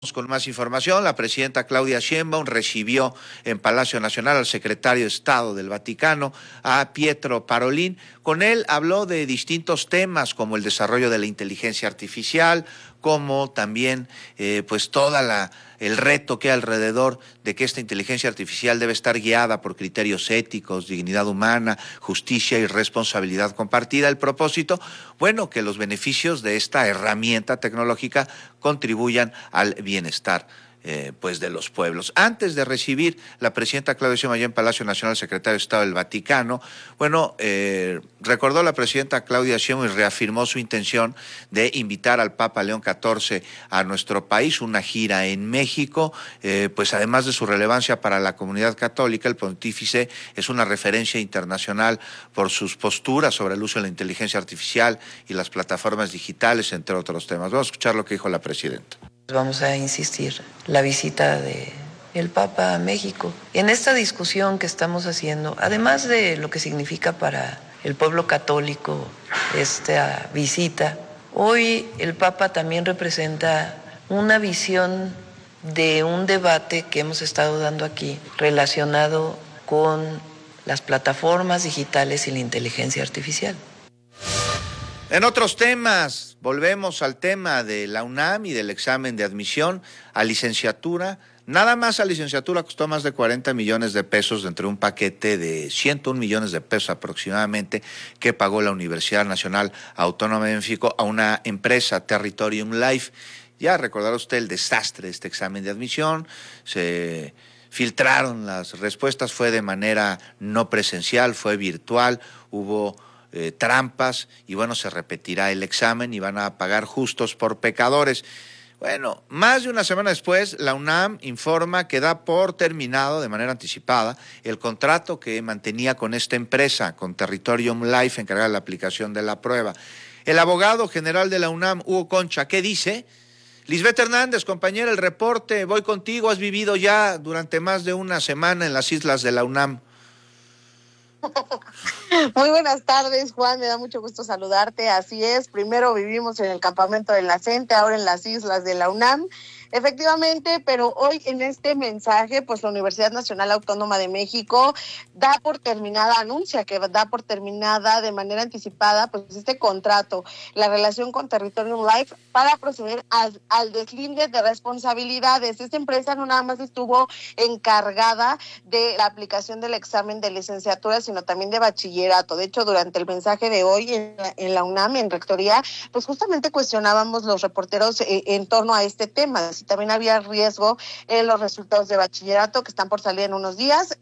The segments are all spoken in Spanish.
Con más información, la presidenta Claudia Sheinbaum recibió en Palacio Nacional al secretario de Estado del Vaticano, a Pietro Parolin. Con él habló de distintos temas como el desarrollo de la inteligencia artificial, como también pues el reto que hay alrededor de que esta inteligencia artificial debe estar guiada por criterios éticos, dignidad humana, justicia y responsabilidad compartida. El propósito, bueno, que los beneficios de esta herramienta tecnológica contribuyan al bienestar pues de los pueblos. Antes de recibir la presidenta Claudia Sheinbaum allá en Palacio Nacional, secretario de Estado del Vaticano, bueno, recordó la presidenta Claudia Sheinbaum y reafirmó su intención de invitar al Papa León XIV a nuestro país, una gira en México, pues además de su relevancia para la comunidad católica, el pontífice es una referencia internacional por sus posturas sobre el uso de la inteligencia artificial y las plataformas digitales, entre otros temas. Vamos a escuchar lo que dijo la presidenta. Vamos a insistir, la visita del Papa a México. En esta discusión que estamos haciendo, además de lo que significa para el pueblo católico esta visita, hoy el Papa también representa una visión de un debate que hemos estado dando aquí relacionado con las plataformas digitales y la inteligencia artificial. En otros temas, volvemos al tema de la UNAM y del examen de admisión a licenciatura. Nada más a licenciatura costó más de 40 millones de pesos dentro de un paquete de 101 millones de pesos aproximadamente que pagó la Universidad Nacional Autónoma de México a una empresa, Territorium Life. Ya recordará usted el desastre de este examen de admisión, se filtraron las respuestas, fue de manera no presencial, fue virtual, hubo trampas y bueno, se repetirá el examen y van a pagar justos por pecadores. Bueno, más de una semana después, la UNAM informa que da por terminado de manera anticipada el contrato que mantenía con esta empresa, con Territorium Life, encargada de la aplicación de la prueba. El abogado general de la UNAM, Hugo Concha, ¿qué dice? Lisbeth Hernández, compañera, el reporte, voy contigo, has vivido ya durante más de una semana en las islas de la UNAM. Muy buenas tardes, Juan, me da mucho gusto saludarte. Así es, primero vivimos en el campamento de la CENTE, ahora en las islas de la UNAM. Efectivamente, pero hoy en este mensaje, pues la Universidad Nacional Autónoma de México anuncia que da por terminada de manera anticipada pues este contrato, la relación con Territorium Life para proceder al deslinde de responsabilidades. Esta empresa no nada más estuvo encargada de la aplicación del examen de licenciatura, sino también de bachillerato. De hecho, durante el mensaje de hoy en la UNAM, en Rectoría, pues justamente cuestionábamos los reporteros en torno a este tema. Si también había riesgo en los resultados de bachillerato que están por salir en unos días.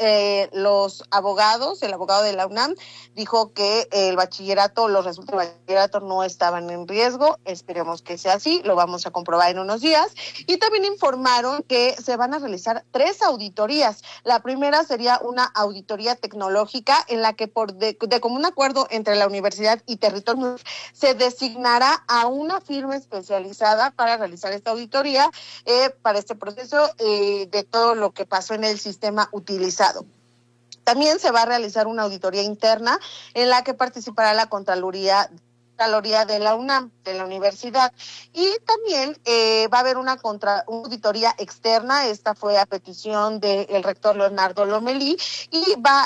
Los abogados, el abogado de la UNAM dijo que el bachillerato, los resultados de bachillerato no estaban en riesgo. Esperemos que sea así, lo vamos a comprobar en unos días. Y también informaron que se van a realizar 3 auditorías. La primera sería una auditoría tecnológica en la que de común acuerdo entre la universidad y Territorio se designará a una firma especializada para realizar esta auditoría para este proceso de todo lo que pasó en el sistema utilizado. También se va a realizar una auditoría interna en la que participará la Contraloría de la UNAM, de la universidad, y también va a haber una auditoría externa. Esta fue a petición del rector Leonardo Lomelí, y va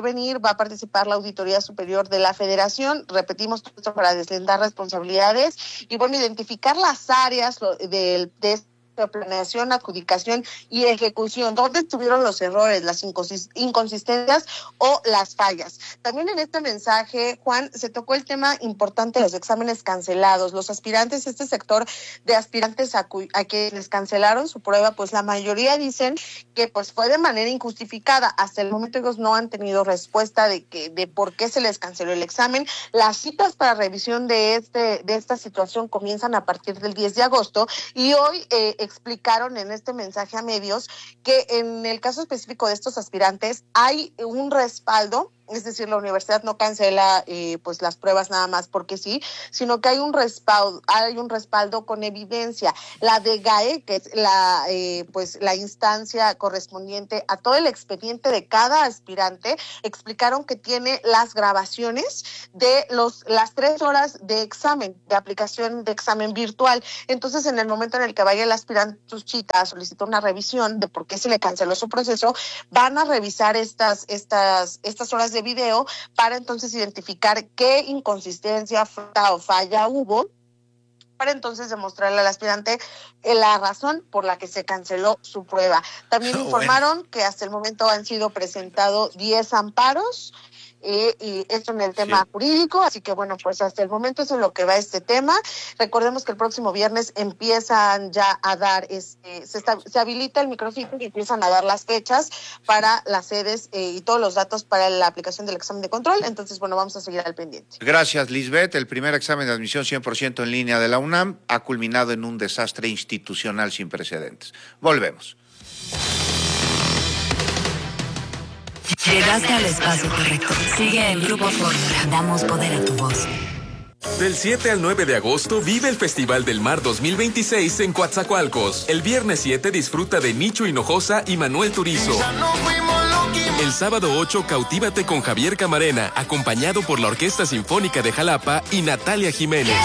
a participar la Auditoría Superior de la Federación. Repetimos todo esto para deslindar responsabilidades y bueno, identificar las áreas de planeación, adjudicación y ejecución, dónde estuvieron los errores, las inconsistencias o las fallas. También en este mensaje, Juan, se tocó el tema importante de los exámenes cancelados. Los aspirantes, este sector de aspirantes a quienes cancelaron su prueba, pues la mayoría dicen que pues fue de manera injustificada. Hasta el momento ellos no han tenido respuesta de por qué se les canceló el examen. Las citas para revisión de esta situación comienzan a partir del 10 de agosto y hoy explicaron en este mensaje a medios que en el caso específico de estos aspirantes hay un respaldo Es decir, la universidad no cancela pues las pruebas nada más porque sí, sino que hay un respaldo con evidencia. La DGAE, que es la instancia correspondiente a todo el expediente de cada aspirante, explicaron que tiene las grabaciones de las 3 horas de examen, de aplicación de examen virtual. Entonces, en el momento en el que vaya el aspirante a solicitar una revisión de por qué se le canceló su proceso, van a revisar estas horas de video para entonces identificar qué inconsistencia o falla hubo, para entonces demostrarle al aspirante la razón por la que se canceló su prueba. También informaron que hasta el momento han sido presentados 10 amparos, y esto en el tema jurídico, así que bueno, pues hasta el momento eso es lo que va este tema. Recordemos que el próximo viernes empiezan ya a dar, se habilita el microciclo y empiezan a dar las fechas para las sedes y todos los datos para la aplicación del examen de control. Entonces, bueno, vamos a seguir al pendiente. Gracias, Lisbeth. El primer examen de admisión 100% en línea de la UNAM ha culminado en un desastre institucional sin precedentes. Volvemos. Llegaste al espacio correcto. Sigue el Grupo Fórmula. Damos poder a tu voz. Del 7 al 9 de agosto vive el Festival del Mar 2026 en Coatzacoalcos. El viernes 7 disfruta de Nicho Hinojosa y Manuel Turizo. El sábado 8 cautívate con Javier Camarena, acompañado por la Orquesta Sinfónica de Jalapa y Natalia Jiménez.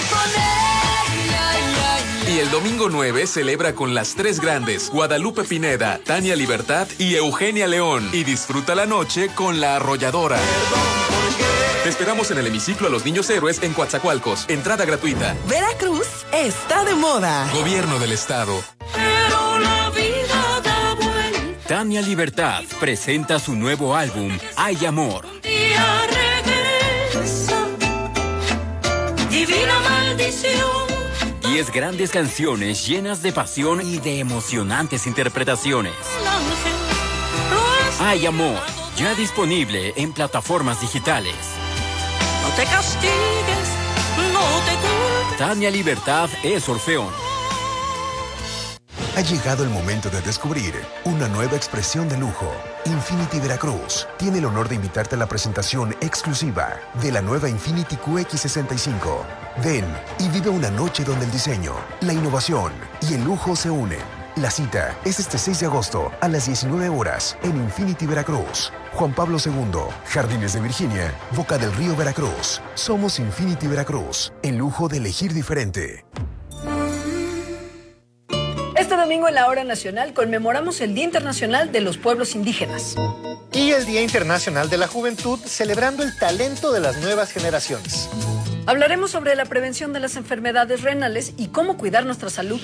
Y el domingo 9 celebra con las 3 grandes, Guadalupe Pineda, Tania Libertad y Eugenia León. Y disfruta la noche con La Arrolladora. Te esperamos en el hemiciclo a los Niños Héroes en Coatzacoalcos. Entrada gratuita. Veracruz está de moda. Gobierno del Estado. Pero la vida da vuelta. Tania Libertad presenta su nuevo álbum, Hay Amor. Un día regresa. Divina maldición. 10 grandes canciones llenas de pasión y de emocionantes interpretaciones. Hay Amor, ya disponible en plataformas digitales. No te castigues, no te culpes. Tania Libertad es Orfeón. Ha llegado el momento de descubrir una nueva expresión de lujo. Infinity Veracruz tiene el honor de invitarte a la presentación exclusiva de la nueva Infiniti QX65. Ven y vive una noche donde el diseño, la innovación y el lujo se unen. La cita es este 6 de agosto a las 19 horas en Infinity Veracruz. Juan Pablo II, Jardines de Virginia, Boca del Río, Veracruz. Somos Infinity Veracruz, el lujo de elegir diferente. Este domingo en la Hora Nacional conmemoramos el Día Internacional de los Pueblos Indígenas. Y el Día Internacional de la Juventud, celebrando el talento de las nuevas generaciones. Hablaremos sobre la prevención de las enfermedades renales y cómo cuidar nuestra salud.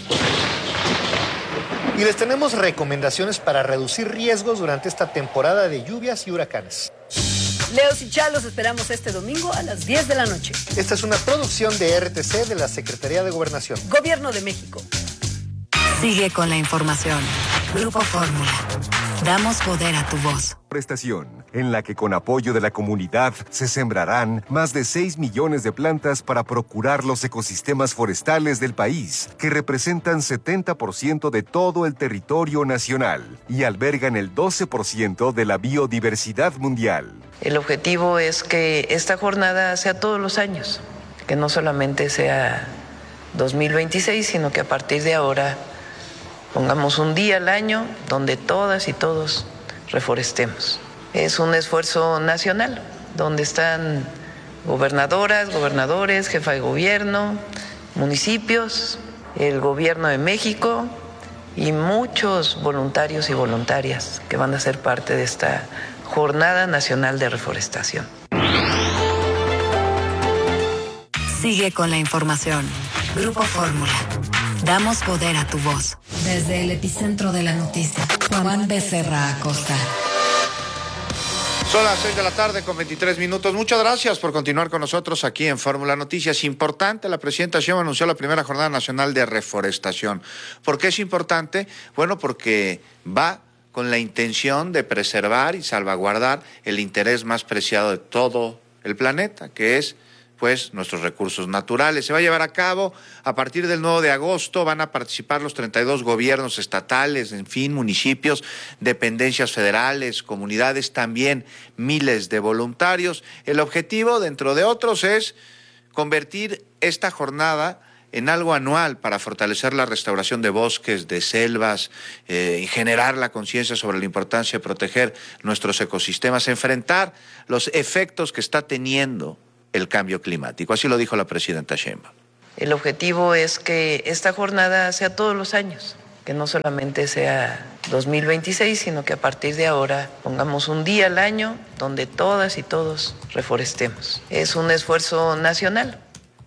Y les tenemos recomendaciones para reducir riesgos durante esta temporada de lluvias y huracanes. Leos y Chalos esperamos este domingo a las 10 de la noche. Esta es una producción de RTC de la Secretaría de Gobernación. Gobierno de México. Sigue con la información. Grupo Fórmula. Damos poder a tu voz. Prestación, en la que con apoyo de la comunidad se sembrarán más de 6 millones de plantas para procurar los ecosistemas forestales del país, que representan 70% de todo el territorio nacional y albergan el 12% de la biodiversidad mundial. El objetivo es que esta jornada sea todos los años, que no solamente sea 2026, sino que a partir de ahora pongamos un día al año donde todas y todos reforestemos. Es un esfuerzo nacional donde están gobernadoras, gobernadores, jefa de gobierno, municipios, el gobierno de México y muchos voluntarios y voluntarias que van a ser parte de esta Jornada Nacional de Reforestación. Sigue con la información. Grupo Fórmula. Damos poder a tu voz. Desde el epicentro de la noticia, Juan Becerra Acosta. Son las 6 de la tarde con 23 minutos. Muchas gracias por continuar con nosotros aquí en Fórmula Noticias. Importante, la presidenta Sheinbaum anunció la primera Jornada Nacional de Reforestación. ¿Por qué es importante? Bueno, porque va con la intención de preservar y salvaguardar el interés más preciado de todo el planeta, que es pues nuestros recursos naturales. Se va a llevar a cabo a partir del 9 de agosto, van a participar los 32 gobiernos estatales, en fin, municipios, dependencias federales, comunidades, también miles de voluntarios. El objetivo, dentro de otros, es convertir esta jornada en algo anual para fortalecer la restauración de bosques, de selvas, y generar la conciencia sobre la importancia de proteger nuestros ecosistemas, enfrentar los efectos que está teniendo el cambio climático. Así lo dijo la presidenta Sheinbaum. El objetivo es que esta jornada sea todos los años, que no solamente sea 2026, sino que a partir de ahora pongamos un día al año donde todas y todos reforestemos. Es un esfuerzo nacional.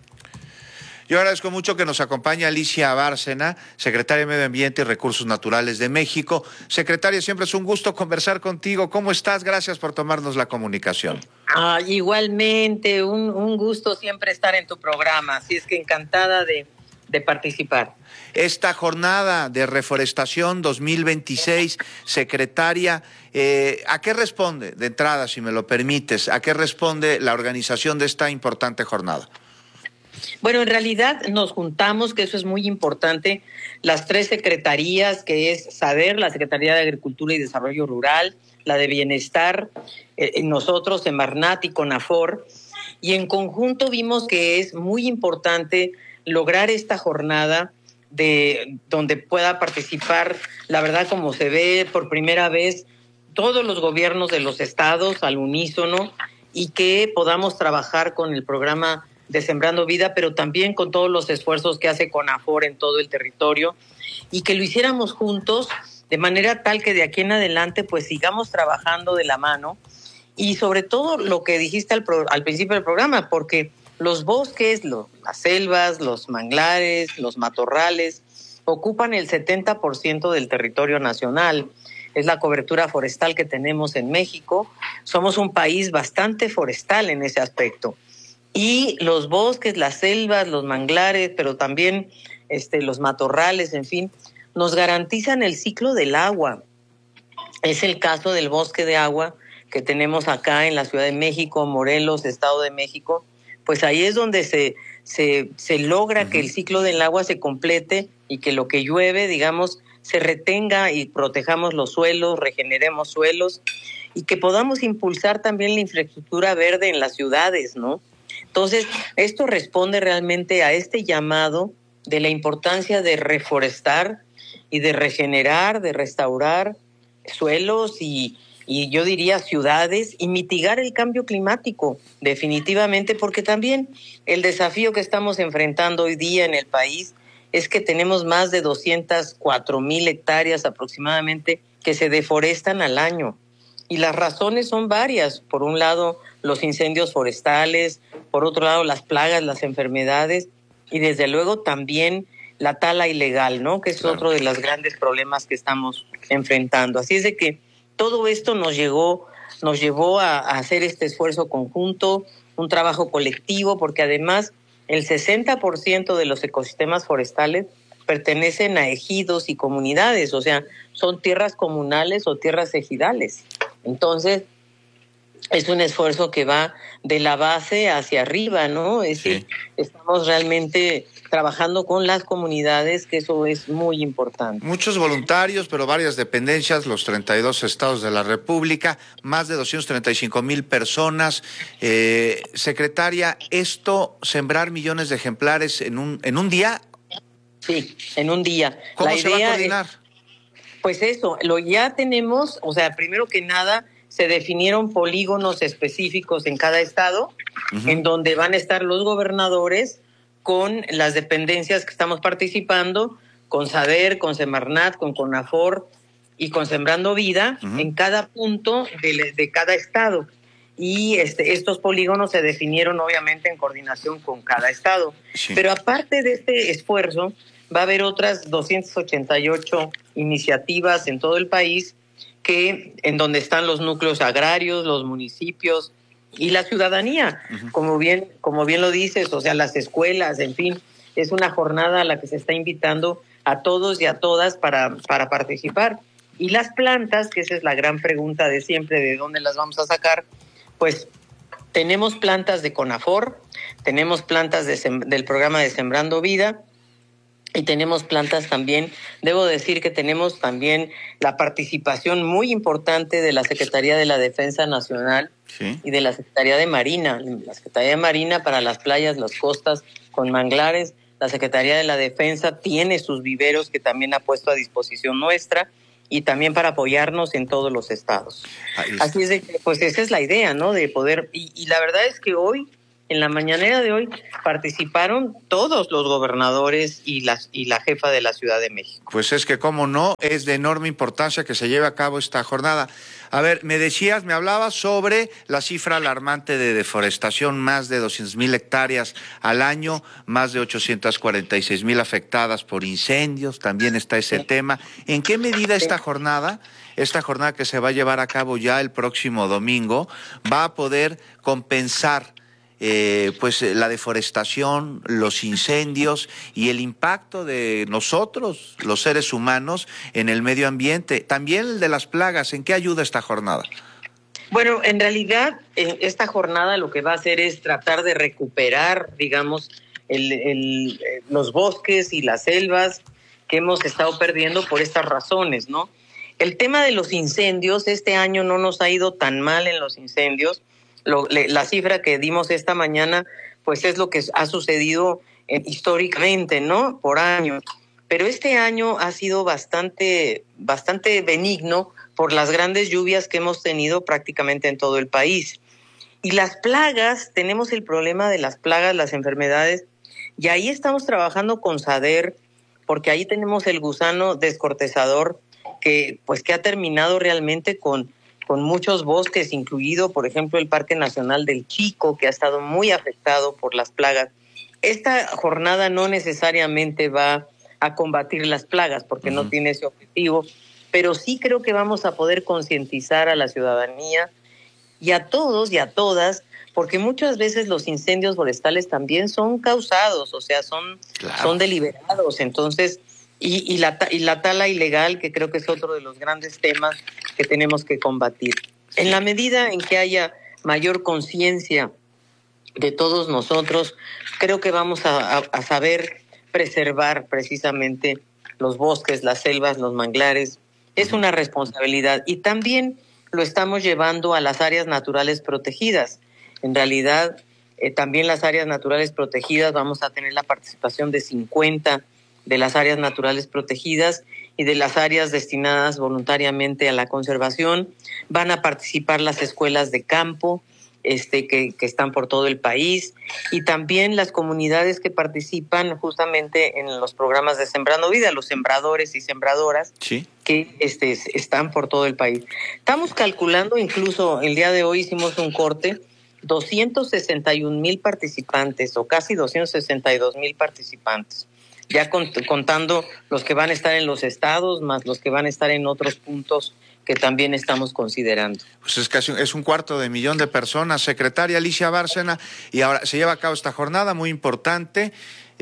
Yo agradezco mucho que nos acompañe Alicia Bárcena, secretaria de Medio Ambiente y Recursos Naturales de México. Secretaria, siempre es un gusto conversar contigo. ¿Cómo estás? Gracias por tomarnos la comunicación. Igualmente, un gusto siempre estar en tu programa, así es que encantada de participar. Esta jornada de reforestación 2026, secretaria, ¿a qué responde, de entrada, si me lo permites, a qué responde la organización de esta importante jornada? Bueno, en realidad nos juntamos, que eso es muy importante, las tres secretarías, que es SADER, la Secretaría de Agricultura y Desarrollo Rural, la de Bienestar, nosotros, Semarnat y CONAFOR, y en conjunto vimos que es muy importante lograr esta jornada donde pueda participar, la verdad, como se ve por primera vez, todos los gobiernos de los estados al unísono, y que podamos trabajar con el programa de Sembrando Vida, pero también con todos los esfuerzos que hace CONAFOR en todo el territorio, y que lo hiciéramos juntos de manera tal que de aquí en adelante pues sigamos trabajando de la mano, y sobre todo lo que dijiste al principio del programa, porque los bosques, las selvas, los manglares, los matorrales ocupan el 70% del territorio nacional. Es la cobertura forestal que tenemos en México. Somos un país bastante forestal en ese aspecto. Y los bosques, las selvas, los manglares, pero también los matorrales, en fin, nos garantizan el ciclo del agua. Es el caso del bosque de agua que tenemos acá en la Ciudad de México, Morelos, Estado de México. Pues ahí es donde se logra que el ciclo del agua se complete y que lo que llueve, digamos, se retenga y protejamos los suelos, regeneremos suelos, y que podamos impulsar también la infraestructura verde en las ciudades, ¿no? Entonces, esto responde realmente a este llamado de la importancia de reforestar y de regenerar, de restaurar suelos y yo diría ciudades, y mitigar el cambio climático, definitivamente, porque también el desafío que estamos enfrentando hoy día en el país es que tenemos más de 204,000 hectáreas aproximadamente que se deforestan al año. Y las razones son varias. Por un lado, los incendios forestales, por otro lado, las plagas, las enfermedades, y desde luego también la tala ilegal, ¿no? Que es otro de los grandes problemas que estamos enfrentando. Así es de que todo esto nos llevó a hacer este esfuerzo conjunto, un trabajo colectivo, porque además el 60% de los ecosistemas forestales pertenecen a ejidos y comunidades, o sea, son tierras comunales o tierras ejidales. Entonces, es un esfuerzo que va de la base hacia arriba, ¿no? Es decir, estamos realmente trabajando con las comunidades, que eso es muy importante. Muchos voluntarios, pero varias dependencias, los 32 estados de la República, más de 235,000 personas. Secretaria, ¿esto, sembrar millones de ejemplares en un día? Sí, en un día. ¿Cómo se va a coordinar? Pues eso, ya tenemos, o sea, primero que nada, se definieron polígonos específicos en cada estado, en donde van a estar los gobernadores con las dependencias que estamos participando, con SADER, con Semarnat, con CONAFOR y con Sembrando Vida, en cada punto de cada estado. Y estos polígonos se definieron obviamente en coordinación con cada estado. Sí. Pero aparte de este esfuerzo, va a haber otras 288 iniciativas en todo el país, en donde están los núcleos agrarios, los municipios y la ciudadanía, como bien lo dices, o sea, las escuelas, en fin, es una jornada a la que se está invitando a todos y a todas para participar. Y las plantas, que esa es la gran pregunta de siempre, de dónde las vamos a sacar, pues Tenemos plantas de CONAFOR, tenemos plantas del programa de Sembrando Vida y tenemos plantas también, debo decir que tenemos también la participación muy importante de la Secretaría de la Defensa Nacional y de la Secretaría de Marina. La Secretaría de Marina para las playas, las costas con manglares. La Secretaría de la Defensa tiene sus viveros que también ha puesto a disposición nuestra y también para apoyarnos en todos los estados. Así es de que, pues esa es la idea, ¿no? De poder, y la verdad es que hoy, en la mañanera de hoy, participaron todos los gobernadores y la jefa de la Ciudad de México. Pues es que, cómo no, es de enorme importancia que se lleve a cabo esta jornada. A ver, me hablabas sobre la cifra alarmante de deforestación, más de 200,000 hectáreas al año, más de 846,000 afectadas por incendios, también está ese tema. ¿En qué medida esta jornada que se va a llevar a cabo ya el próximo domingo, va a poder compensar pues la deforestación, los incendios y el impacto de nosotros, los seres humanos, en el medio ambiente? También el de las plagas, ¿en qué ayuda esta jornada? Bueno, en realidad esta jornada lo que va a hacer es tratar de recuperar, digamos, los bosques y las selvas que hemos estado perdiendo por estas razones, ¿no? El tema de los incendios, este año no nos ha ido tan mal en los incendios. La cifra que dimos esta mañana, pues es lo que ha sucedido históricamente, ¿no? Por año. Pero este año ha sido bastante benigno por las grandes lluvias que hemos tenido prácticamente en todo el país. Y las plagas, tenemos el problema de las plagas, las enfermedades, y ahí estamos trabajando con SADER, porque ahí tenemos el gusano descortezador que ha terminado realmente con muchos bosques, incluido, por ejemplo, el Parque Nacional del Chico, que ha estado muy afectado por las plagas. Esta jornada no necesariamente va a combatir las plagas, porque no tiene ese objetivo, pero sí creo que vamos a poder concientizar a la ciudadanía y a todos y a todas, porque muchas veces los incendios forestales también son causados, o sea, son deliberados. Entonces, y la tala ilegal, que creo que es otro de los grandes temas que tenemos que combatir. En la medida en que haya mayor conciencia de todos nosotros, creo que vamos a saber preservar precisamente los bosques, las selvas, los manglares. Es una responsabilidad y también lo estamos llevando a las áreas naturales protegidas. En realidad, también las áreas naturales protegidas, vamos a tener la participación de 50 de las áreas naturales protegidas y de las áreas destinadas voluntariamente a la conservación. Van a participar las escuelas de campo que están por todo el país, y también las comunidades que participan justamente en los programas de Sembrando Vida, los sembradores y sembradoras que están por todo el país. Estamos calculando, incluso el día de hoy hicimos un corte, 261,000 participantes o casi 262,000 participantes. Ya contando los que van a estar en los estados, más los que van a estar en otros puntos que también estamos considerando. Pues es casi un 250,000 de personas. Secretaria Alicia Bárcena, y ahora se lleva a cabo esta jornada muy importante.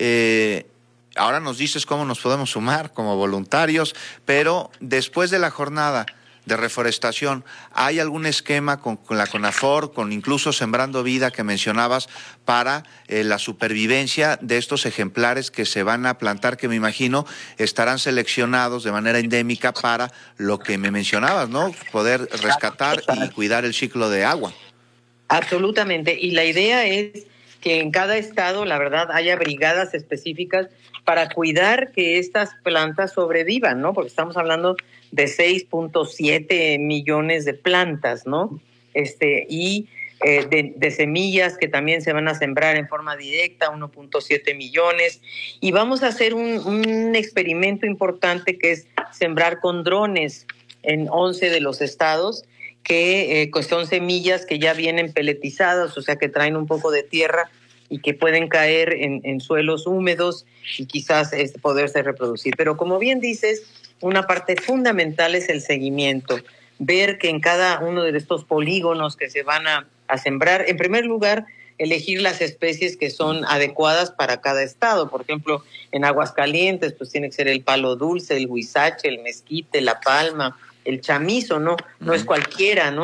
Ahora nos dices cómo nos podemos sumar como voluntarios, pero después de la jornada de reforestación, ¿hay algún esquema con la CONAFOR, con incluso Sembrando Vida que mencionabas, para la supervivencia de estos ejemplares que se van a plantar, que me imagino estarán seleccionados de manera endémica para lo que me mencionabas, ¿no? Poder rescatar y cuidar el ciclo de agua. Absolutamente, y la idea es que en cada estado, la verdad, haya brigadas específicas para cuidar que estas plantas sobrevivan, ¿no? Porque estamos hablando de 6.7 millones de plantas, ¿no? Y de semillas que también se van a sembrar en forma directa, 1.7 millones. Y vamos a hacer un experimento importante que es sembrar con drones en 11 de los estados, que son semillas que ya vienen peletizadas, o sea, que traen un poco de tierra y que pueden caer en suelos húmedos y quizás poderse reproducir. Pero como bien dices, una parte fundamental es el seguimiento, ver que en cada uno de estos polígonos que se van a sembrar, en primer lugar, elegir las especies que son adecuadas para cada estado. Por ejemplo, en Aguascalientes, pues tiene que ser el palo dulce, el huizache, el mezquite, la palma, el chamizo, ¿no? No es cualquiera, ¿no?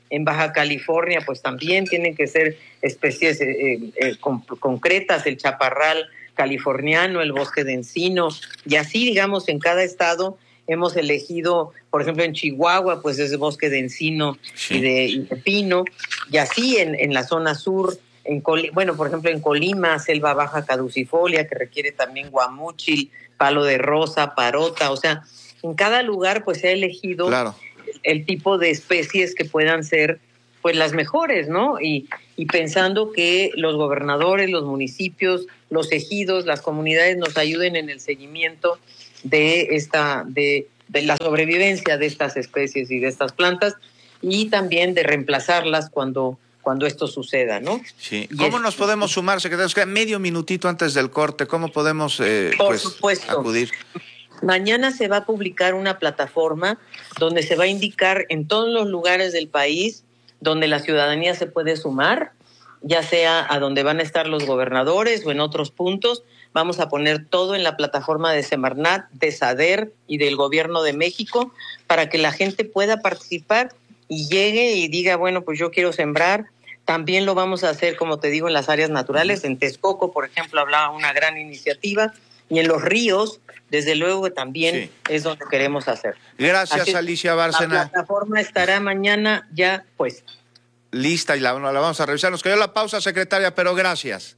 En Baja California, pues también tienen que ser especies concretas, el chaparral californiano, el bosque de encino, y así, digamos, en cada estado hemos elegido, por ejemplo, en Chihuahua, pues es bosque de encino y de pino, y así en la zona sur, por ejemplo, en Colima, selva baja caducifolia, que requiere también guamúchil, palo de rosa, parota, o sea, en cada lugar pues se ha elegido el tipo de especies que puedan ser pues las mejores, ¿no? Y pensando que los gobernadores, los municipios, los ejidos, las comunidades nos ayuden en el seguimiento de la sobrevivencia de estas especies y de estas plantas, y también de reemplazarlas cuando esto suceda, ¿no? Sí. ¿Cómo nos podemos sumar, secretario? Nos queda medio minutito antes del corte. ¿Cómo podemos Por supuesto. acudir? Mañana se va a publicar una plataforma donde se va a indicar en todos los lugares del país donde la ciudadanía se puede sumar, ya sea a donde van a estar los gobernadores o en otros puntos. Vamos a poner todo en la plataforma de Semarnat, de SADER y del Gobierno de México para que la gente pueda participar y llegue y diga, bueno, pues yo quiero sembrar. También lo vamos a hacer, como te digo, en las áreas naturales. En Texcoco, por ejemplo, hablaba una gran iniciativa. Y en los ríos, desde luego que también es donde queremos hacer. Gracias, Alicia Bárcena. La plataforma estará mañana ya puesta. Lista, y la vamos a revisar. Nos cayó la pausa, secretaria, pero gracias.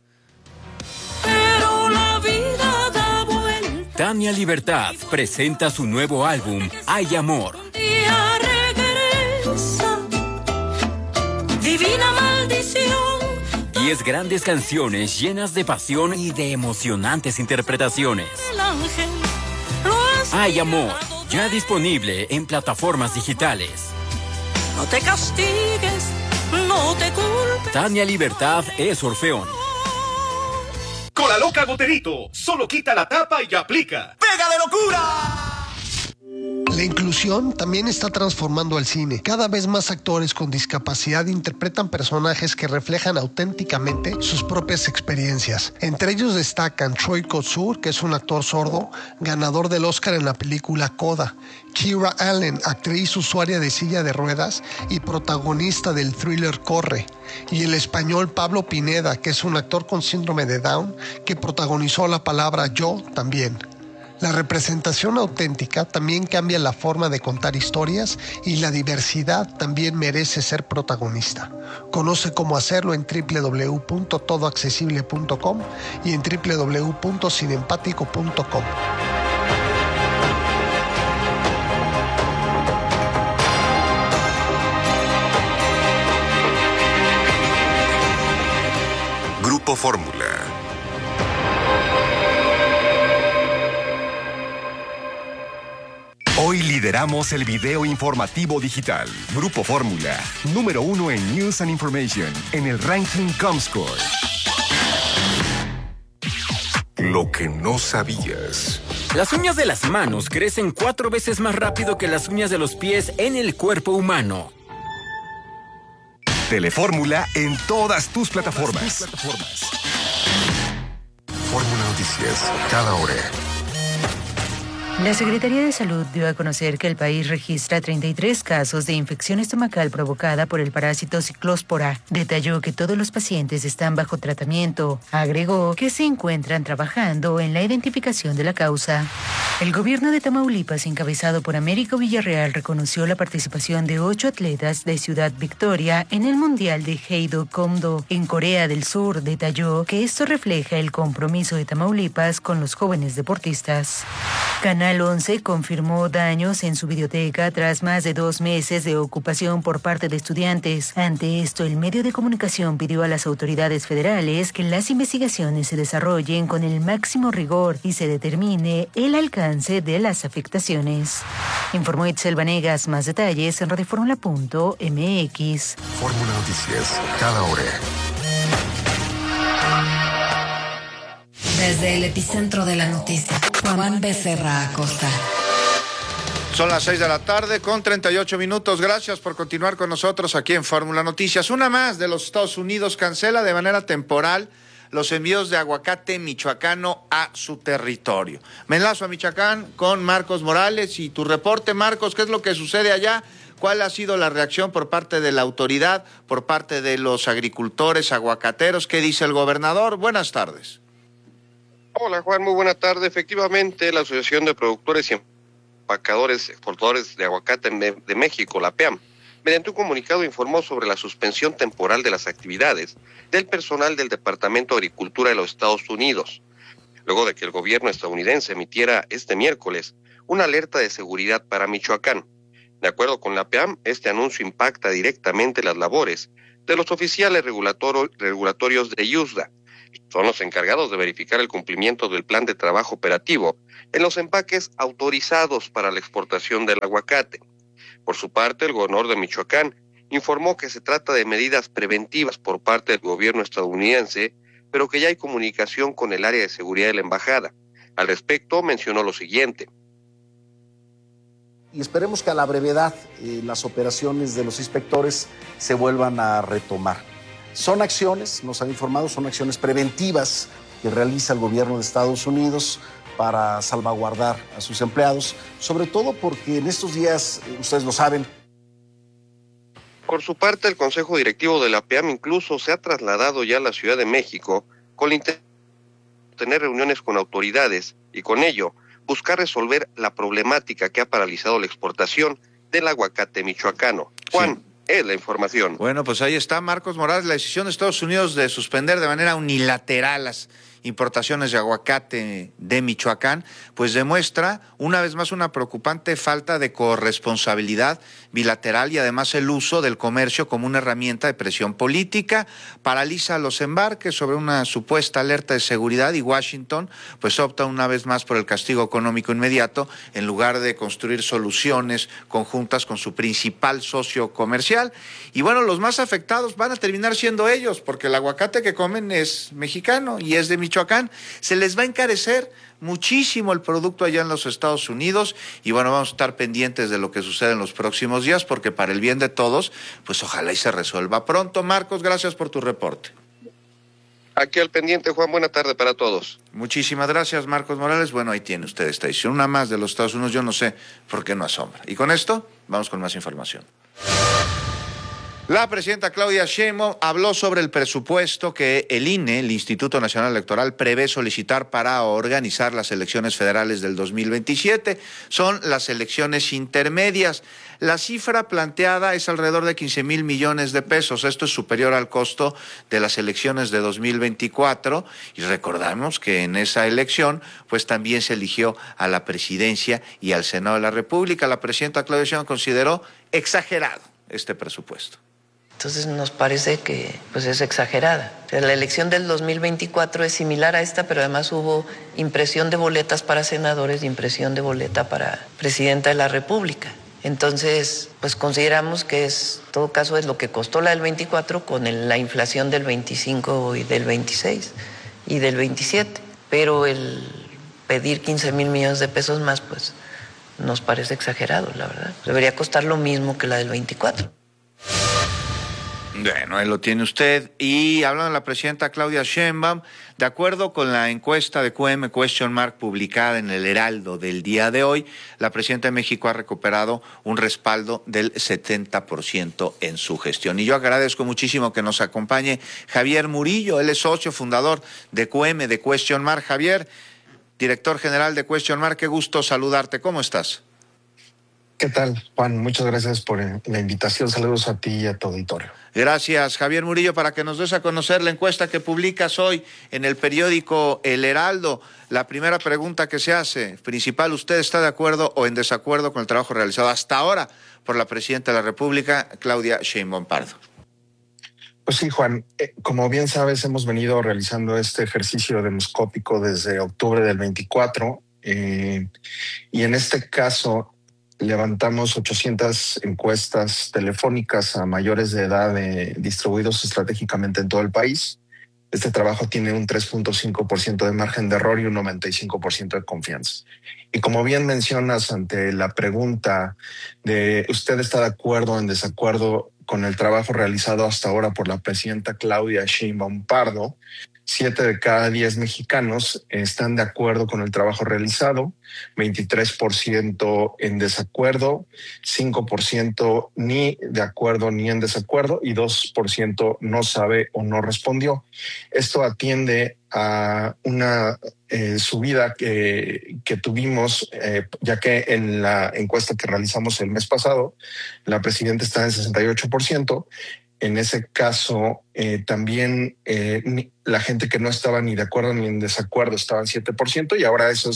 Pero la vida da vuelta. Tania Libertad presenta su nuevo álbum, Hay Amor. Día regresa, divina maldición. 10 grandes canciones llenas de pasión y de emocionantes interpretaciones. El ángel Hay Amor, ya disponible en plataformas digitales. No te castigues, no te culpes. Tania Libertad es Orfeón. Cola Loca Goterito, solo quita la tapa y aplica. ¡Pega de locura! La inclusión también está transformando al cine. Cada vez más actores con discapacidad interpretan personajes que reflejan auténticamente sus propias experiencias. Entre ellos destacan Troy Kotsur, que es un actor sordo, ganador del Oscar en la película Coda; Kira Allen, actriz usuaria de silla de ruedas y protagonista del thriller Corre; y el español Pablo Pineda, que es un actor con síndrome de Down, que protagonizó La Palabra Yo también. La representación auténtica también cambia la forma de contar historias, y la diversidad también merece ser protagonista. Conoce cómo hacerlo en www.todoaccesible.com y en www.cinempático.com. Grupo Fórmula. Hoy lideramos el video informativo digital. Grupo Fórmula, número 1 en News and Information, en el ranking Comscore. Lo que no sabías. Las uñas de las manos crecen 4 veces más rápido que las uñas de los pies en el cuerpo humano. Telefórmula en todas tus plataformas. Fórmula Noticias, cada hora. La Secretaría de Salud dio a conocer que el país registra 33 casos de infección estomacal provocada por el parásito ciclóspora. Detalló que todos los pacientes están bajo tratamiento. Agregó que se encuentran trabajando en la identificación de la causa. El gobierno de Tamaulipas, encabezado por Américo Villarreal, reconoció la participación de 8 atletas de Ciudad Victoria en el Mundial de Haedo-Komdo en Corea del Sur. Detalló que esto refleja el compromiso de Tamaulipas con los jóvenes deportistas. Canal 11 confirmó daños en su videoteca tras más de 2 meses de ocupación por parte de estudiantes. Ante esto, el medio de comunicación pidió a las autoridades federales que las investigaciones se desarrollen con el máximo rigor y se determine el alcance de las afectaciones. Informó Itzel Vanegas. Más detalles en radioformula.mx. Fórmula Noticias, cada hora. Desde el epicentro de la noticia, Juan Becerra Acosta. Son las 6 de la tarde con 38 minutos. Gracias por continuar con nosotros aquí en Fórmula Noticias. Una más de los Estados Unidos cancela de manera temporal los envíos de aguacate michoacano a su territorio. Me enlazo a Michoacán con Marcos Morales y tu reporte, Marcos, ¿qué es lo que sucede allá? ¿Cuál ha sido la reacción por parte de la autoridad, por parte de los agricultores, aguacateros? ¿Qué dice el gobernador? Buenas tardes. Hola Juan, muy buena tarde. Efectivamente, la Asociación de Productores y Empacadores Exportadores de Aguacate de México, la APEAM, mediante un comunicado informó sobre la suspensión temporal de las actividades del personal del Departamento de Agricultura de los Estados Unidos, luego de que el gobierno estadounidense emitiera este miércoles una alerta de seguridad para Michoacán. De acuerdo con la APEAM, este anuncio impacta directamente las labores de los oficiales regulatorios de USDA. Son los encargados de verificar el cumplimiento del plan de trabajo operativo en los empaques autorizados para la exportación del aguacate. Por su parte, el gobernador de Michoacán informó que se trata de medidas preventivas por parte del gobierno estadounidense, pero que ya hay comunicación con el área de seguridad de la embajada. Al respecto, mencionó lo siguiente. Y esperemos que a la brevedad las operaciones de los inspectores se vuelvan a retomar. Son acciones, nos han informado, son acciones preventivas que realiza el gobierno de Estados Unidos para salvaguardar a sus empleados, sobre todo porque en estos días, ustedes lo saben. Por su parte, el Consejo Directivo de la APEAM incluso se ha trasladado ya a la Ciudad de México con la intención de tener reuniones con autoridades y con ello buscar resolver la problemática que ha paralizado la exportación del aguacate michoacano. Juan, sí. Es la información. Bueno, pues ahí está, Marcos Morales, la decisión de Estados Unidos de suspender de manera unilateral las importaciones de aguacate de Michoacán, pues demuestra una vez más una preocupante falta de corresponsabilidad bilateral y además el uso del comercio como una herramienta de presión política, paraliza los embarques sobre una supuesta alerta de seguridad y Washington pues opta una vez más por el castigo económico inmediato en lugar de construir soluciones conjuntas con su principal socio comercial. Y bueno, los más afectados van a terminar siendo ellos, porque el aguacate que comen es mexicano y es de Michoacán. Se les va a encarecer muchísimo el producto allá en los Estados Unidos y bueno, vamos a estar pendientes de lo que sucede en los próximos días porque para el bien de todos, pues ojalá y se resuelva pronto. Marcos, gracias por tu reporte. Aquí al pendiente, Juan, buena tarde para todos. Muchísimas gracias, Marcos Morales. Bueno, ahí tiene usted esta edición, una más de los Estados Unidos, yo no sé por qué no asombra. Y con esto, vamos con más información. La presidenta Claudia Sheinbaum habló sobre el presupuesto que el INE, el Instituto Nacional Electoral, prevé solicitar para organizar las elecciones federales del 2027. Son las elecciones intermedias. La cifra planteada es alrededor de 15,000 millones de pesos. Esto es superior al costo de las elecciones de 2024. Y recordamos que en esa elección, pues también se eligió a la presidencia y al Senado de la República. La presidenta Claudia Sheinbaum consideró exagerado este presupuesto. Entonces nos parece que pues es exagerada. O sea, la elección del 2024 es similar a esta, pero además hubo impresión de boletas para senadores y impresión de boleta para presidenta de la República. Entonces, pues consideramos que es, en todo caso, es lo que costó la del 24 con la inflación del 25 y del 26 y del 27. Pero el pedir 15,000 millones de pesos más, pues nos parece exagerado, la verdad. Debería costar lo mismo que la del 24. Bueno, ahí lo tiene usted. Y hablando de la presidenta Claudia Sheinbaum, de acuerdo con la encuesta de QM Question Mark publicada en el Heraldo del día de hoy, la presidenta de México ha recuperado un respaldo del 70% en su gestión. Y yo agradezco muchísimo que nos acompañe Javier Murillo, él es socio fundador de QM, de Question Mark. Javier, director general de Question Mark, qué gusto saludarte. ¿Cómo estás? ¿Qué tal, Juan? Muchas gracias por la invitación. Saludos a ti y a tu auditorio. Gracias, Javier Murillo, para que nos des a conocer la encuesta que publicas hoy en el periódico El Heraldo. La primera pregunta que se hace, principal, ¿usted está de acuerdo o en desacuerdo con el trabajo realizado hasta ahora por la presidenta de la República, Claudia Sheinbaum Pardo? Pues sí, Juan, como bien sabes, hemos venido realizando este ejercicio demoscópico desde octubre del 24 y en este caso levantamos 800 encuestas telefónicas a mayores de edad distribuidos estratégicamente en todo el país. Este trabajo tiene un 3.5% de margen de error y un 95% de confianza. Y como bien mencionas ante la pregunta de ¿usted está de acuerdo o en desacuerdo con el trabajo realizado hasta ahora por la presidenta Claudia Sheinbaum Pardo? 7 de cada 10 mexicanos están de acuerdo con el trabajo realizado, 23% en desacuerdo, 5% ni de acuerdo ni en desacuerdo y 2% no sabe o no respondió. Esto atiende a una subida que tuvimos, ya que en la encuesta que realizamos el mes pasado, la presidenta está en 68%. En ese caso, también la gente que no estaba ni de acuerdo ni en desacuerdo estaba en 7%, y ahora ese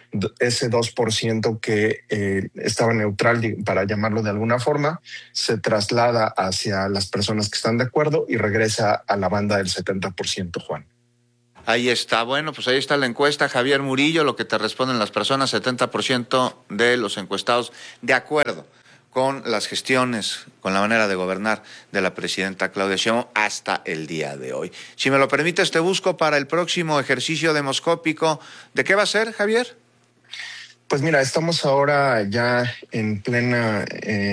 2% que estaba neutral, para llamarlo de alguna forma, se traslada hacia las personas que están de acuerdo y regresa a la banda del 70%, Juan. Ahí está. Bueno, pues ahí está la encuesta. Javier Murillo, lo que te responden las personas, 70% de los encuestados de acuerdo con las gestiones, con la manera de gobernar de la presidenta Claudia Sheinbaum hasta el día de hoy. Si me lo permites, te busco para el próximo ejercicio demoscópico. ¿De qué va a ser, Javier? Pues mira, estamos ahora ya en pleno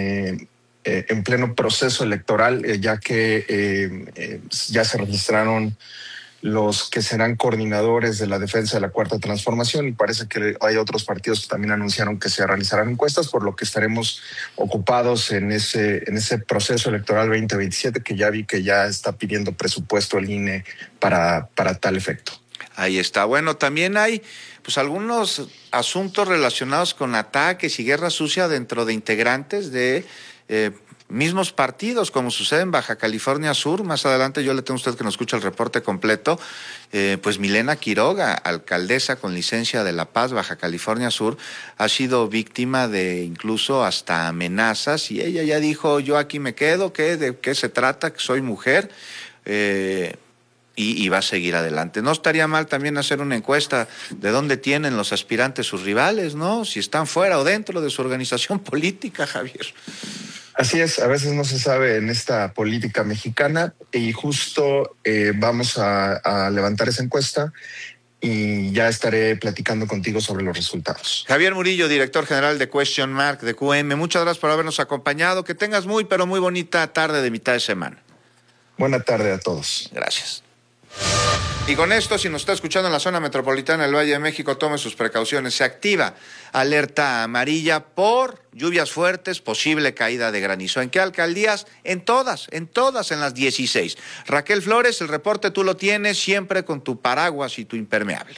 proceso electoral, ya que ya se registraron los que serán coordinadores de la defensa de la Cuarta Transformación, y parece que hay otros partidos que también anunciaron que se realizarán encuestas, por lo que estaremos ocupados en ese proceso electoral 2027, que ya vi que ya está pidiendo presupuesto el INE para tal efecto. Ahí está. Bueno, también hay pues algunos asuntos relacionados con ataques y guerra sucia dentro de integrantes de mismos partidos, como sucede en Baja California Sur. Más adelante yo le tengo a usted que nos escucha el reporte completo. Pues Milena Quiroga, alcaldesa con licencia de La Paz, Baja California Sur, ha sido víctima de incluso hasta amenazas, y ella ya dijo: yo aquí me quedo, ¿de qué se trata? Que soy mujer. Y va a seguir adelante. No estaría mal también hacer una encuesta de dónde tienen los aspirantes sus rivales, ¿no? Si están fuera o dentro de su organización política, Javier. Así es, a veces no se sabe en esta política mexicana, y justo vamos a levantar esa encuesta y ya estaré platicando contigo sobre los resultados. Javier Murillo, director general de Question Mark de QM, muchas gracias por habernos acompañado. Que tengas muy, pero muy bonita tarde de mitad de semana. Buena tarde a todos. Gracias. Y con esto, si nos está escuchando en la zona metropolitana del Valle de México, tome sus precauciones. Se activa alerta amarilla por lluvias fuertes, posible caída de granizo. ¿En qué alcaldías? En todas, en las 16. Raquel Flores, el reporte tú lo tienes siempre con tu paraguas y tu impermeable.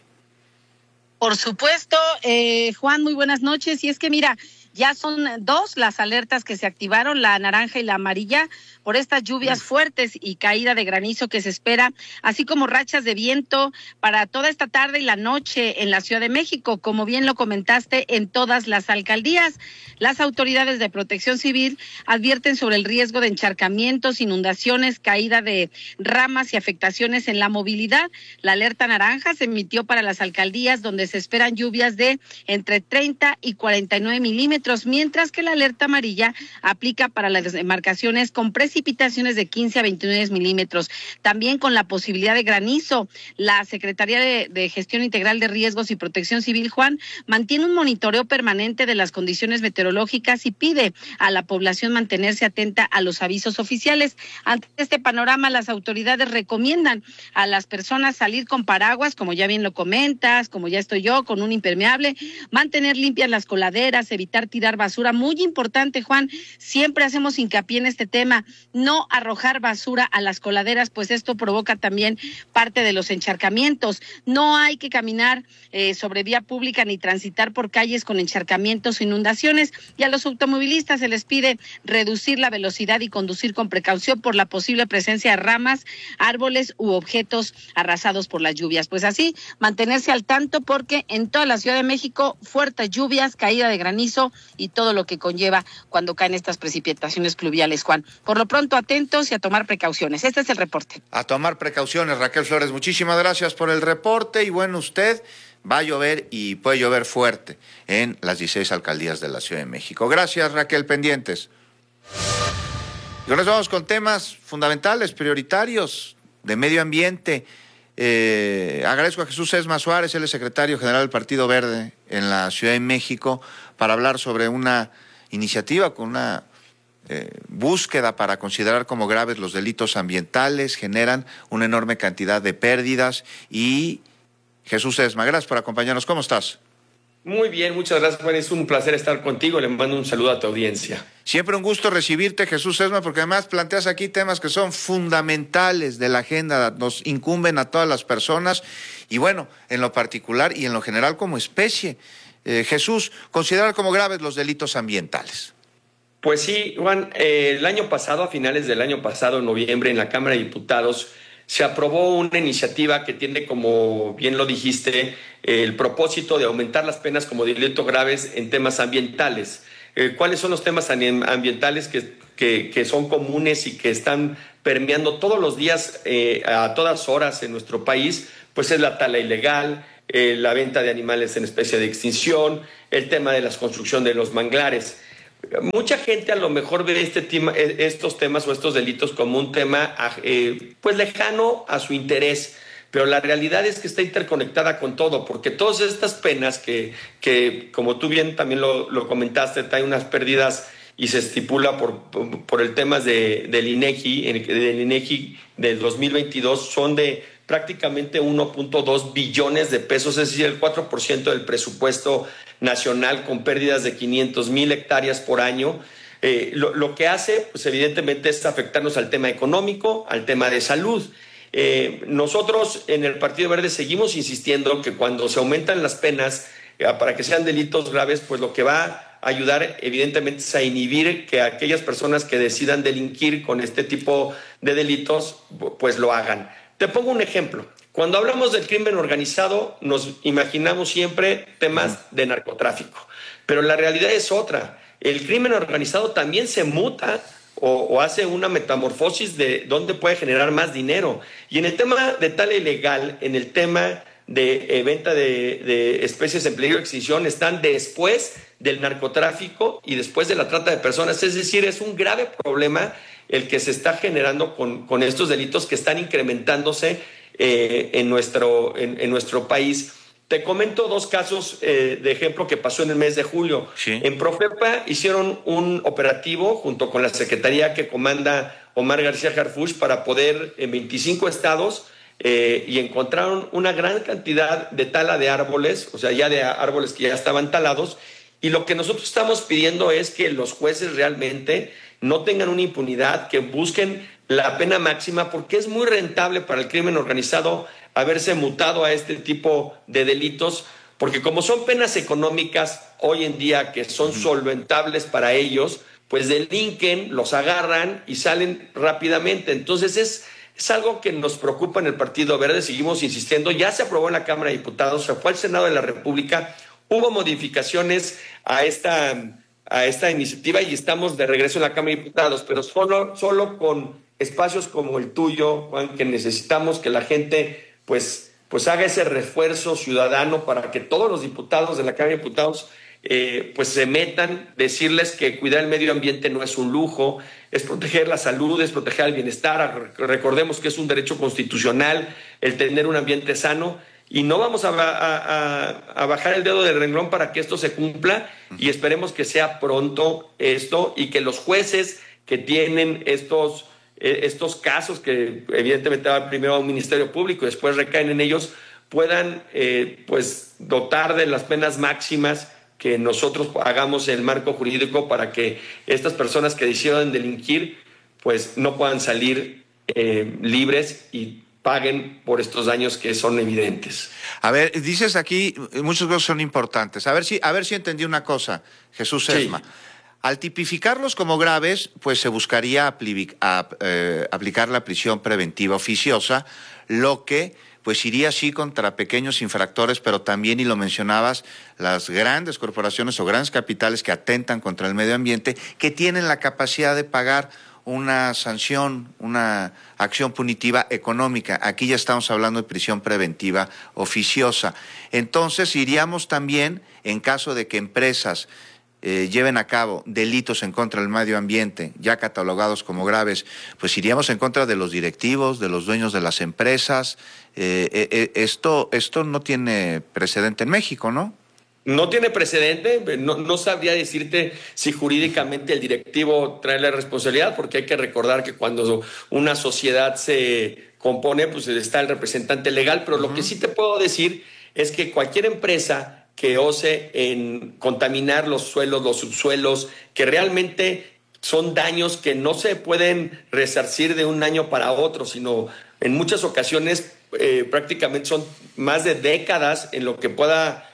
Por supuesto, Juan, muy buenas noches. Y es que mira, ya son 2 las alertas que se activaron, la naranja y la amarilla, por estas lluvias fuertes y caída de granizo que se espera, así como rachas de viento para toda esta tarde y la noche en la Ciudad de México, como bien lo comentaste, en todas las alcaldías. Las autoridades de Protección Civil advierten sobre el riesgo de encharcamientos, inundaciones, caída de ramas y afectaciones en la movilidad. La alerta naranja se emitió para las alcaldías donde se esperan lluvias de entre 30 y 49 milímetros, mientras que la alerta amarilla aplica para las demarcaciones con precipitaciones de 15 a 29 milímetros, también con la posibilidad de granizo. La Secretaría de Gestión Integral de Riesgos y Protección Civil, Juan, mantiene un monitoreo permanente de las condiciones meteorológicas y pide a la población mantenerse atenta a los avisos oficiales. Ante este panorama, las autoridades recomiendan a las personas salir con paraguas, como ya bien lo comentas, como ya estoy yo, con un impermeable, mantener limpias las coladeras, evitar tirar basura. Muy importante, Juan, siempre hacemos hincapié en este tema, no arrojar basura a las coladeras, pues esto provoca también parte de los encharcamientos. No hay que caminar sobre vía pública ni transitar por calles con encharcamientos o inundaciones, y a los automovilistas se les pide reducir la velocidad y conducir con precaución por la posible presencia de ramas, árboles u objetos arrasados por las lluvias. Pues así, mantenerse al tanto, porque en toda la Ciudad de México, fuertes lluvias, caída de granizo y todo lo que conlleva cuando caen estas precipitaciones pluviales, Juan. Por lo pronto, atentos y a tomar precauciones. Este es el reporte. A tomar precauciones, Raquel Flores. Muchísimas gracias por el reporte. Y bueno, usted va a llover y puede llover fuerte en las 16 alcaldías de la Ciudad de México. Gracias, Raquel, pendientes. Y ahora vamos con temas fundamentales, prioritarios de medio ambiente. Agradezco a Jesús Esma Suárez, él es secretario general del Partido Verde en la Ciudad de México, para hablar sobre una iniciativa con una búsqueda para considerar como graves los delitos ambientales, generan una enorme cantidad de pérdidas. Y Jesús Esma, gracias por acompañarnos. ¿Cómo estás? Muy bien, muchas gracias, Juan. Es un placer estar contigo. Le mando un saludo a tu audiencia. Siempre un gusto recibirte, Jesús Esma, porque además planteas aquí temas que son fundamentales de la agenda, nos incumben a todas las personas y bueno, en lo particular y en lo general como especie. Jesús, considerar como graves los delitos ambientales. Pues sí, Juan, el año pasado, a finales del año pasado, en noviembre, en la Cámara de Diputados, se aprobó una iniciativa que tiene, como bien lo dijiste, el propósito de aumentar las penas como delitos graves en temas ambientales. ¿Cuáles son los temas ambientales que son comunes y que están permeando todos los días, a todas horas en nuestro país? Pues es la tala ilegal, la venta de animales en especie de extinción, el tema de la construcción de los manglares. Mucha gente a lo mejor ve estos temas o estos delitos como un tema pues lejano a su interés, pero la realidad es que está interconectada con todo, porque todas estas penas que como tú bien también lo comentaste, traen unas pérdidas y se estipula por el tema del INEGI del 2022 son de prácticamente 1.2 billones de pesos, es decir, el 4% del presupuesto nacional, con pérdidas de 500,000 hectáreas por año. Lo que hace, pues evidentemente, es afectarnos al tema económico, al tema de salud. Nosotros en el Partido Verde seguimos insistiendo que cuando se aumentan las penas para que sean delitos graves, pues lo que va a ayudar evidentemente es a inhibir que aquellas personas que decidan delinquir con este tipo de delitos, pues lo hagan. Te pongo un ejemplo. Cuando hablamos del crimen organizado, nos imaginamos siempre temas de narcotráfico, pero la realidad es otra. El crimen organizado también se muta o hace una metamorfosis de dónde puede generar más dinero. Y en el tema de tala ilegal, en el tema de venta de especies en peligro de extinción, están después del narcotráfico y después de la trata de personas. Es decir, es un grave problema el que se está generando con estos delitos que están incrementándose en nuestro país. Te comento dos casos de ejemplo que pasó en el mes de julio. Sí. En Profepa hicieron un operativo junto con la Secretaría que comanda Omar García Harfuch para poder en 25 estados y encontraron una gran cantidad de tala de árboles, o sea, ya de árboles que ya estaban talados. Y lo que nosotros estamos pidiendo es que los jueces realmente no tengan una impunidad, que busquen la pena máxima, porque es muy rentable para el crimen organizado haberse mutado a este tipo de delitos, porque como son penas económicas hoy en día que son solventables para ellos, pues delinquen, los agarran y salen rápidamente. Entonces es algo que nos preocupa en el Partido Verde, seguimos insistiendo. Ya se aprobó en la Cámara de Diputados, se fue al Senado de la República, hubo modificaciones a esta iniciativa y estamos de regreso en la Cámara de Diputados, pero solo con espacios como el tuyo, Juan, que necesitamos que la gente pues haga ese refuerzo ciudadano para que todos los diputados de la Cámara de Diputados pues se metan, decirles que cuidar el medio ambiente no es un lujo, es proteger la salud, es proteger el bienestar. Recordemos que es un derecho constitucional el tener un ambiente sano. Y no vamos a bajar el dedo del renglón para que esto se cumpla y esperemos que sea pronto esto y que los jueces que tienen estos casos que evidentemente van primero a un ministerio público y después recaen en ellos puedan pues dotar de las penas máximas que nosotros hagamos en el marco jurídico para que estas personas que decidan delinquir pues no puedan salir libres y paguen por estos daños que son evidentes. A ver, dices aquí, muchas cosas son importantes. A ver si entendí una cosa, Jesús Esma. Sí. Al tipificarlos como graves, pues se buscaría aplicar la prisión preventiva oficiosa, lo que pues iría así contra pequeños infractores, pero también, y lo mencionabas, las grandes corporaciones o grandes capitales que atentan contra el medio ambiente, que tienen la capacidad de pagar una sanción, una acción punitiva económica. Aquí ya estamos hablando de prisión preventiva oficiosa. Entonces iríamos también, en caso de que empresas lleven a cabo delitos en contra del medio ambiente, ya catalogados como graves, pues iríamos en contra de los directivos, de los dueños de las empresas. Esto no tiene precedente en México, ¿no? No tiene precedente, no sabría decirte si jurídicamente el directivo trae la responsabilidad, porque hay que recordar que cuando una sociedad se compone, pues está el representante legal, pero lo que sí te puedo decir es que cualquier empresa que ose en contaminar los suelos, los subsuelos, que realmente son daños que no se pueden resarcir de un año para otro, sino en muchas ocasiones prácticamente son más de décadas en lo que pueda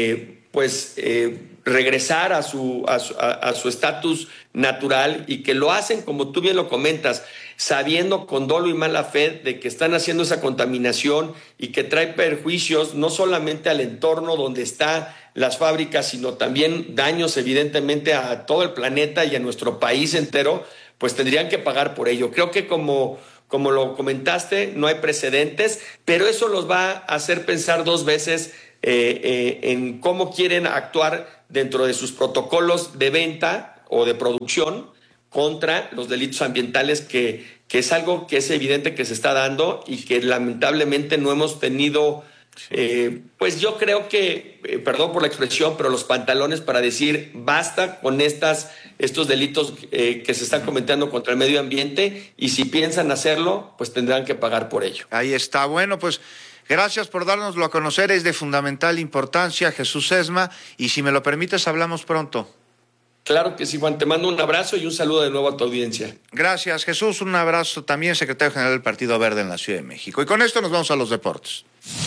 regresar a su estatus natural, y que lo hacen, como tú bien lo comentas, sabiendo con dolo y mala fe de que están haciendo esa contaminación y que trae perjuicios no solamente al entorno donde están las fábricas, sino también daños evidentemente a todo el planeta y a nuestro país entero, pues tendrían que pagar por ello. Creo que como lo comentaste, no hay precedentes, pero eso los va a hacer pensar dos veces en cómo quieren actuar dentro de sus protocolos de venta o de producción contra los delitos ambientales, que es algo que es evidente que se está dando y que lamentablemente no hemos tenido, pues yo creo que, perdón por la expresión, pero los pantalones para decir basta con estos delitos que se están cometiendo contra el medio ambiente, y si piensan hacerlo, pues tendrán que pagar por ello. Ahí está. Bueno, pues gracias por dárnoslo a conocer, es de fundamental importancia, Jesús Esma, y si me lo permites, hablamos pronto. Claro que sí, Juan, te mando un abrazo y un saludo de nuevo a tu audiencia. Gracias, Jesús, un abrazo también, secretario general del Partido Verde en la Ciudad de México. Y con esto nos vamos a los deportes.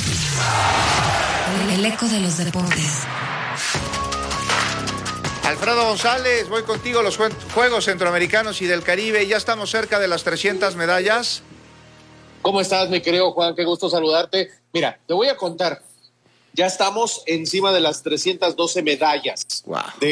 El eco de los deportes. Alfredo González, voy contigo, los Juegos Centroamericanos y del Caribe, ya estamos cerca de las 300 medallas. ¿Cómo estás, mi querido Juan? Qué gusto saludarte. Mira, te voy a contar. Ya estamos encima de las 312 medallas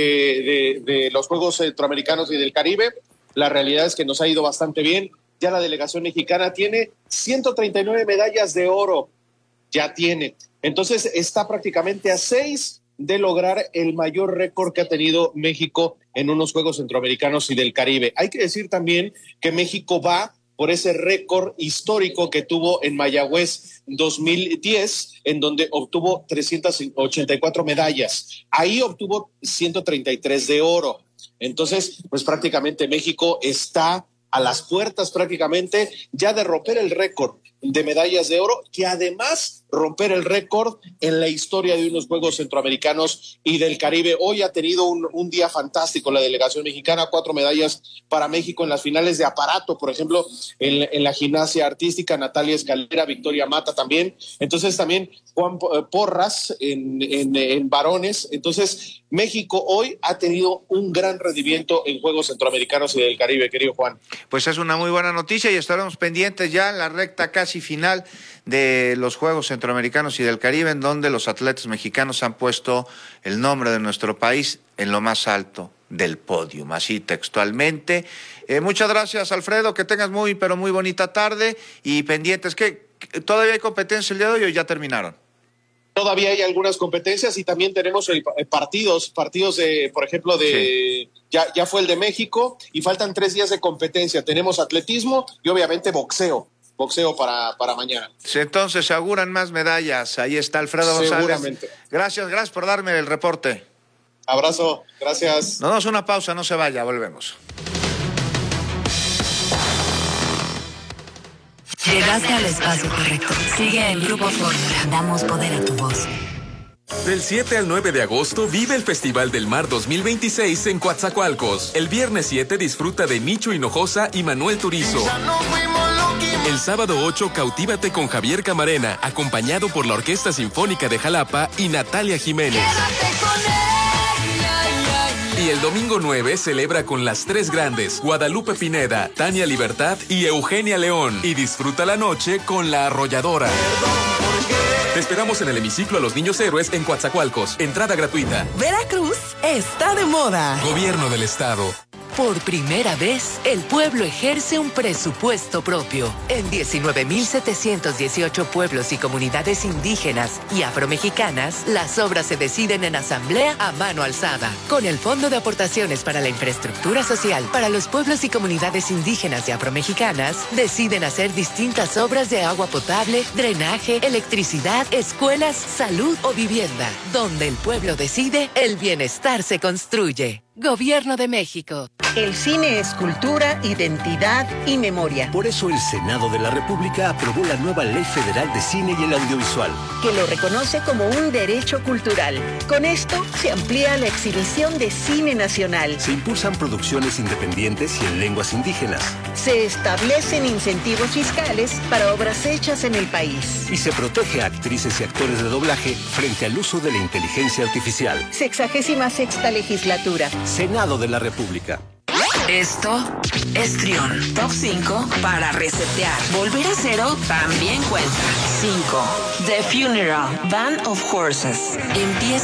de los Juegos Centroamericanos y del Caribe. La realidad es que nos ha ido bastante bien. Ya la delegación mexicana tiene 139 medallas de oro. Ya tiene. Entonces está prácticamente a 6 de lograr el mayor récord que ha tenido México en unos Juegos Centroamericanos y del Caribe. Hay que decir también que México va por ese récord histórico que tuvo en Mayagüez 2010, en donde obtuvo 384 medallas. Ahí obtuvo 133 de oro. Entonces, pues prácticamente México está a las puertas prácticamente ya de romper el récord de medallas de oro, que además romper el récord en la historia de unos Juegos Centroamericanos y del Caribe. Hoy ha tenido un día fantástico la delegación mexicana, 4 medallas para México en las finales de aparato, por ejemplo, en la gimnasia artística, Natalia Escalera, Victoria Mata también. Entonces también Juan Porras en varones. Entonces México hoy ha tenido un gran rendimiento en Juegos Centroamericanos y del Caribe, querido Juan. Pues es una muy buena noticia y estaremos pendientes ya en la recta casi final de los Juegos Centroamericanos y del Caribe, en donde los atletas mexicanos han puesto el nombre de nuestro país en lo más alto del podio, así textualmente. Muchas gracias, Alfredo, que tengas muy, pero muy bonita tarde y pendientes. ¿Que todavía hay competencia el día de hoy o ya terminaron? Todavía hay algunas competencias y también tenemos partidos de, por ejemplo, de sí. ya fue el de México y faltan 3 días de competencia. Tenemos atletismo y obviamente boxeo para mañana. Entonces se auguran más medallas. Ahí está Alfredo González. Seguramente. Gracias por darme el reporte. Abrazo, gracias. Nos damos una pausa, no se vaya, volvemos. Llegaste al espacio correcto. Sigue en Grupo Fórmula. Damos poder a tu voz. Del 7 al 9 de agosto vive el Festival del Mar 2026 en Coatzacoalcos. El viernes 7 disfruta de Nicho Hinojosa y Manuel Turizo. El sábado 8 cautívate con Javier Camarena, acompañado por la Orquesta Sinfónica de Jalapa y Natalia Jiménez. Y el domingo 9 celebra con las 3 grandes, Guadalupe Pineda, Tania Libertad y Eugenia León. Y disfruta la noche con La Arrolladora. Te esperamos en el hemiciclo a los Niños Héroes en Coatzacoalcos. Entrada gratuita. Veracruz está de moda. Gobierno del Estado. Por primera vez, el pueblo ejerce un presupuesto propio. En 19.718 pueblos y comunidades indígenas y afromexicanas, las obras se deciden en asamblea a mano alzada. Con el Fondo de Aportaciones para la Infraestructura Social para los pueblos y comunidades indígenas y afromexicanas, deciden hacer distintas obras de agua potable, drenaje, electricidad, escuelas, salud o vivienda. Donde el pueblo decide, el bienestar se construye. Gobierno de México. El cine es cultura, identidad y memoria. Por eso el Senado de la República aprobó la nueva Ley Federal de Cine y el Audiovisual, que lo reconoce como un derecho cultural. Con esto se amplía la exhibición de cine nacional. Se impulsan producciones independientes y en lenguas indígenas. Se establecen incentivos fiscales para obras hechas en el país. Y se protege a actrices y actores de doblaje frente al uso de la inteligencia artificial. 66ª legislatura. Senado de la República. Esto es Trión. Top 5 para resetear. Volver a cero también cuenta. 5. The Funeral. Band of Horses. Empieza